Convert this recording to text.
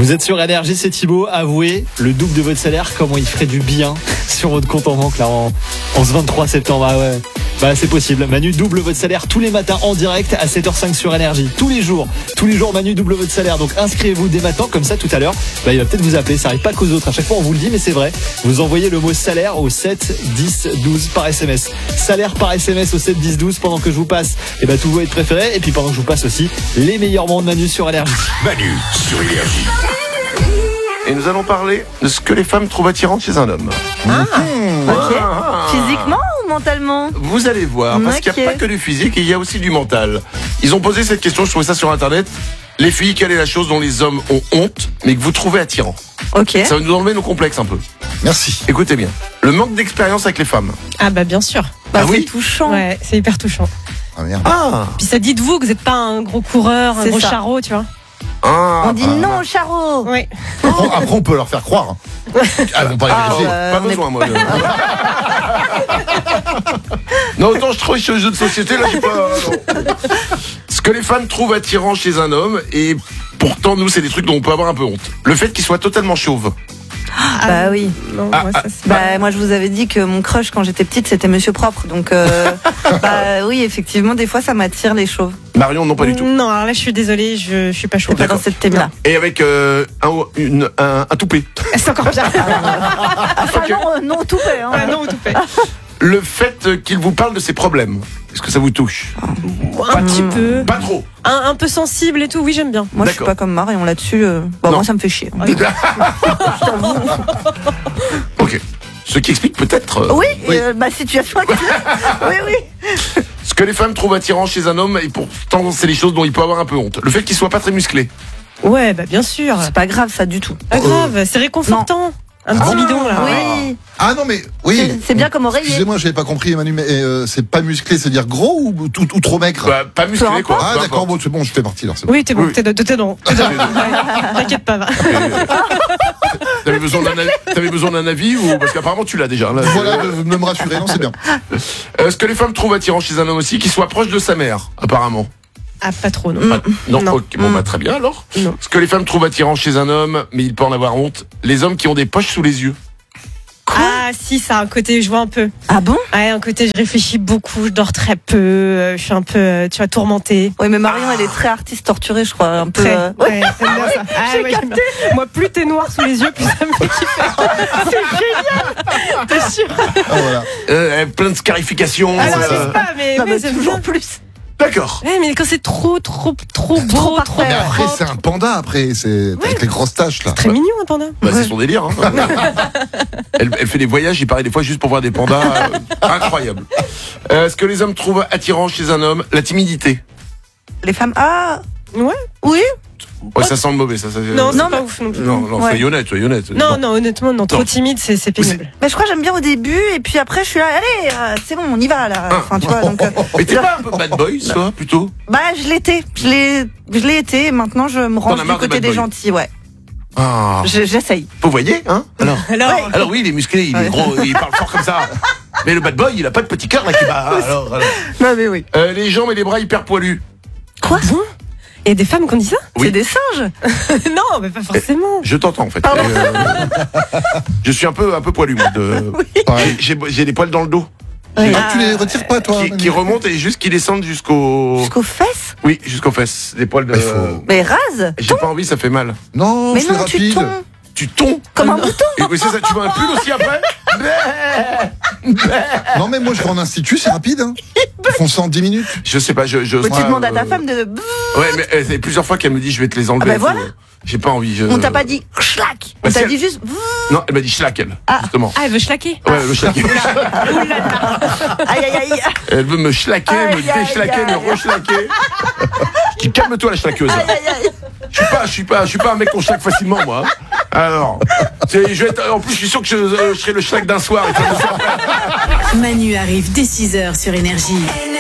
Vous êtes sur Énergie, c'est Thibaut. Avouez, le double de votre salaire, comment il ferait du bien sur votre compte en banque là en ce 23 septembre. Ah ouais. Bah c'est possible. Manu double votre salaire tous les matins en direct à 7h05 sur Énergie. Tous les jours Manu double votre salaire. Donc inscrivez-vous dès maintenant, comme ça tout à l'heure. Il va peut-être vous appeler. Ça arrive pas qu'aux autres. À chaque fois on vous le dit, mais c'est vrai. Vous envoyez le mot salaire au 7 10 12 par SMS. Salaire par SMS au 7 10 12 pendant que je vous passe tous vos hits préférés. Et puis pendant que je vous passe aussi les meilleurs moments de Manu sur Énergie. Manu sur Énergie. Et nous allons parler de ce que les femmes trouvent attirant chez un homme. Ok. Physiquement ou mentalement? Vous allez voir, parce qu'il n'y a pas que du physique, il y a aussi du mental. Ils ont posé cette question, je trouvais ça sur internet. Les filles, quelle est la chose dont les hommes ont honte, mais que vous trouvez attirant? Ok. Ça va nous enlever nos complexes un peu. Merci. Écoutez bien, le manque d'expérience avec les femmes. Ah bah bien sûr. Ah c'est oui. touchant. Ouais, c'est hyper touchant. Ah merde. Ah, Puis ça dit de vous que vous n'êtes pas un gros coureur, un C'est gros ça. charreau, tu vois. On dit non au charreau. Oui. Après, on peut leur faire croire. Ah, vont pas les vérifier. pas besoin, moi. Non, autant je trouve sur les jeux de société, là, j'ai pas. Non. Ce que les femmes trouvent attirant chez un homme, et pourtant, nous, c'est des trucs dont on peut avoir un peu honte. Le fait qu'il soit totalement chauve. Bah oui. Non, moi, ça, c'est... Bah moi je vous avais dit que mon crush quand j'étais petite c'était Monsieur Propre. Donc bah oui effectivement des fois ça m'attire les chauves. Marion, non, pas du tout. Non, alors là je suis désolée, je suis pas chaude. Pas dans cette thème là. Et avec un toupet. C'est encore bien. Non tout fait. Ah non, tout fait. Le fait qu'il vous parle de ses problèmes, est-ce que ça vous touche? Un petit peu. Pas trop. Un peu sensible et tout, oui j'aime bien. Moi je suis D'accord. pas comme Marion là-dessus. Non. Moi ça me fait chier. Ok. Ce qui explique peut-être Oui, ma situation actuelle. oui. ce que les femmes trouvent attirant chez un homme, et pourtant c'est les choses dont il peut avoir un peu honte. Le fait qu'il soit pas très musclé. Ouais, bah bien sûr. C'est pas grave ça du tout. Pas grave, c'est réconfortant. Un petit bidon là. Oui. Ah non, mais oui. C'est bien comme oreiller. Excusez-moi, j'avais pas compris, Manu, mais c'est pas musclé, c'est-à-dire gros ou trop maigre? Bah, pas musclé, quoi. Ah Peu d'accord, importe. bon, c'est bon, je fais partie alors. C'est bon. Oui, t'es bon, Oui. t'es dedans. Ouais, t'inquiète pas, va. T'avais besoin d'un avis ou parce qu'apparemment tu l'as déjà. Là, Voilà, de me rassurer, non, c'est bien. Ce que les femmes trouvent attirant chez un homme aussi, qu'il soit proche de sa mère, apparemment. Ah, pas trop, non. Non, Non. ok, bon, bah, très bien alors. Non. Ce que les femmes trouvent attirant chez un homme, mais il peut en avoir honte, les hommes qui ont des poches sous les yeux. Ah, si, ça a un côté, je vois un peu. Ah bon? Ouais, un côté, je réfléchis beaucoup, je dors très peu, je suis un peu, tu vois, tourmentée. Oui mais Marion elle est très artiste torturée je crois un peu. Très. Ouais, j'aime bien ça. Ah, ouais, j'aime bien. Moi, plus t'es noir sous les yeux, plus ça me fait kiffer. C'est génial. T'es sûr? Ah voilà. Plein de scarifications. Ah, j'arrive pas, mais Non, ouais, mais j'aime toujours bien. plus. D'accord. Ouais, mais quand c'est trop beau, trop parfait. Mais après, propre. c'est un panda, après, c'est avec les grosses taches, là. Très mignon, un panda. Bah, c'est son délire. Hein. Elle fait des voyages, il paraît des fois juste pour voir des pandas. Incroyable. Ce que les hommes trouvent attirant chez un homme, la timidité. Les femmes Ouais. oui. Ouais, ça sent le mauvais, ça. Non, c'est Non, pas mais- ouf non plus. Non, Ouais. soyez honnête. Non, honnêtement, non, trop Non. timide, c'est pénible. Mais je crois que j'aime bien au début et puis après je suis là allez c'est bon on y va là. Enfin tu vois donc. Mais t'es pas un peu bad boy, toi, plutôt? Bah je l'étais, je l'ai été et maintenant je me T'en range as du marre des côté bad des boys. gentils ouais. Ah. J'essaye. Vous voyez, hein? Alors oui, il est musclé, il est gros, il parle fort comme ça. Mais le bad boy, il a pas de petit cœur là qui bat. Alors. Non mais oui. Les jambes et les bras hyper poilus. Quoi? Il y a des femmes qui ont dit ça? Oui. C'est des singes. Non, mais pas forcément. Je t'entends en fait. Je suis un peu poilu moi. Pareil. J'ai des poils dans le dos Tu les retires pas, toi? qui remontent et juste qui descendent jusqu'au. Jusqu'aux fesses. Oui, jusqu'aux fesses. Des poils de. Il faut- Mais rase. J'ai pas envie, ça fait mal. Non, Mais c'est non tu rapide. tombes Tu tombes. comme un bouton. Et oui, c'est ça. Tu veux un pull aussi après? Non, mais moi, je vais en institut, c'est rapide, hein. Ils font ça en 10 minutes. Je sais pas. Je. Mais tu demandes à ta femme de. Ouais, mais c'est plusieurs fois qu'elle me dit je vais te les enlever. Ah bah voilà. J'ai pas envie. On t'a pas dit schlack. Bah, On t'a si dit juste. Non, elle m'a dit schlack elle. Justement. Ah, elle veut schlaquer. Ouais, le schlacker. Aïe aïe aïe. Elle veut me schlaquer, me Aïe, aïe, déchlaquer, aïe. me rechlaquer. Qui calme-toi la schlaqueuse. Aïe aïe aïe. Je suis pas un mec qu'on schlaque facilement moi. Alors, je vais être, en plus je suis sûr que je serai le schlack d'un soir. Manu arrive dès 6h sur Énergie.